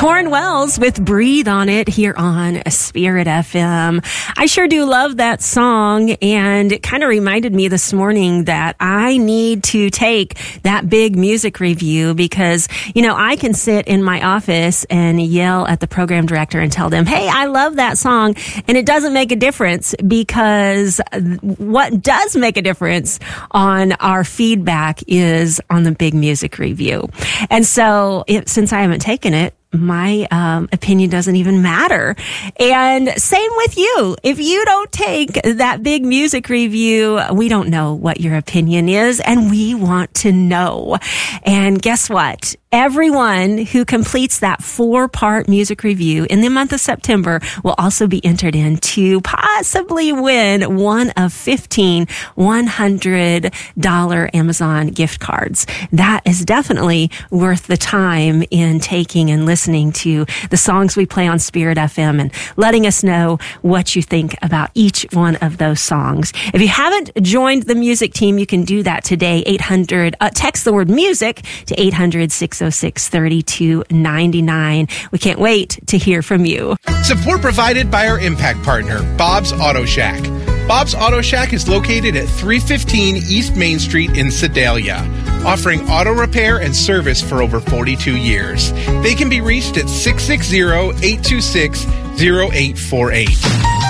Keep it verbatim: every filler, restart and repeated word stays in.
Torrin Wells with Breathe on It here on Spirit F M. I sure do love that song, and it kind of reminded me this morning that I need to take that big music review because, you know, I can sit in my office and yell at the program director and tell them, hey, I love that song, and it doesn't make a difference because what does make a difference on our feedback is on the big music review. And so it, since I haven't taken it, my um, opinion doesn't even matter. And same with you. If you don't take that big music review, we don't know what your opinion is, and we want to know. And guess what? Everyone who completes that four-part music review in the month of September will also be entered in to possibly win one of fifteen one hundred dollars Amazon gift cards. That is definitely worth the time in taking and listening to the songs we play on Spirit F M and letting us know what you think about each one of those songs. If you haven't joined the music team, you can do that today. eight hundred, uh, text the word music to eight hundred, six oh six, three two nine nine. We can't wait to hear from you. Support provided by our impact partner, Bob's Auto Shack. Bob's Auto Shack is located at three fifteen East Main Street in Sedalia, offering auto repair and service for over forty-two years. They can be reached at six six zero, eight two six, zero eight four eight.